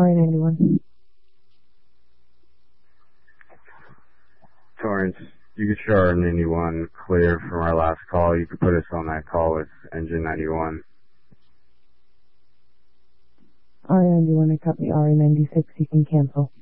RA91. Torrance, you could show R91 clear from our last call. You could put us on that call with engine 91. RA91, I copy. RA96, you can cancel.